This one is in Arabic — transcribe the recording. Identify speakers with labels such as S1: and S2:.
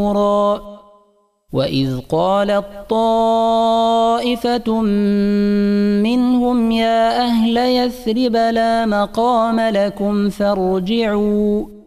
S1: نفورا وإذ قالت طائفة منهم يا أهل يثرب لا مقام لكم فارجعوا